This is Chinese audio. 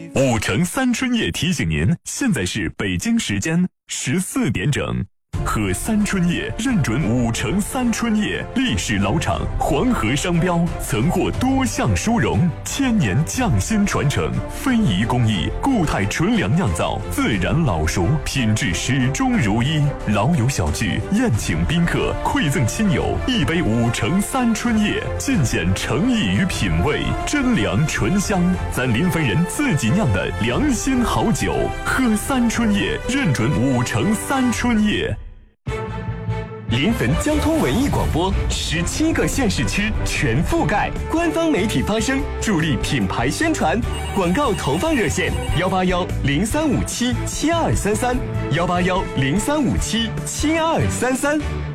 5城3春夜提醒您，现在是北京时间14点整。喝三春叶认准5城3春叶，历史老厂，黄河商标，曾获多项殊荣，1000年匠心传承，非遗工艺，固态纯粮酿造，自然老熟，品质始终如一。老友小聚，宴请宾客，馈赠亲友，一杯5城3春叶，尽显诚意与品味，真粮醇香，咱临汾人自己酿的良心好酒。喝三春叶，认准5城3春叶。 临汾交通文艺广播17个县市区全覆盖，官方媒体发声，助力品牌宣传。广告投放热线：18103577233，18103577233。